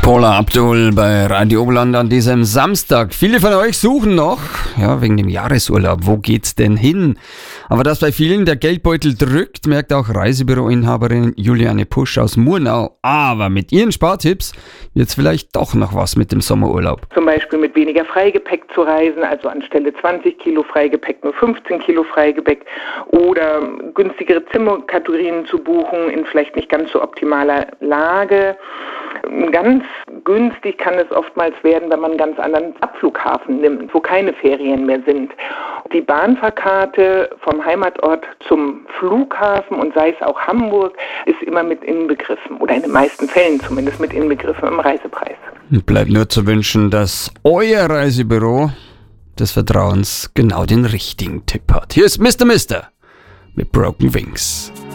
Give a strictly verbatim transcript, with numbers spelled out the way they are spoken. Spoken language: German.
Paula Abdul bei Radio Oberland an diesem Samstag. Viele von euch suchen noch, ja, wegen dem Jahresurlaub, wo geht's denn hin? Aber dass bei vielen der Geldbeutel drückt, merkt auch Reisebüroinhaberin Juliane Pusch aus Murnau. Aber mit ihren Spartipps wird's vielleicht doch noch was mit dem Sommerurlaub. Zum Beispiel mit weniger Freigepäck zu reisen, also anstelle zwanzig Kilo Freigepäck nur fünfzehn Kilo Freigepäck, oder günstigere Zimmerkategorien zu buchen in vielleicht nicht ganz so optimaler Lage. Ganz günstig kann es oftmals werden, wenn man einen ganz anderen Abflughafen nimmt, wo keine Ferien mehr sind. Die Bahnfahrkarte vom Heimatort zum Flughafen und sei es auch Hamburg ist immer mit inbegriffen oder in den meisten Fällen zumindest mit inbegriffen im Reisepreis. Bleibt nur zu wünschen, dass euer Reisebüro des Vertrauens genau den richtigen Tipp hat. Hier ist Mister Mister mit Broken Wings.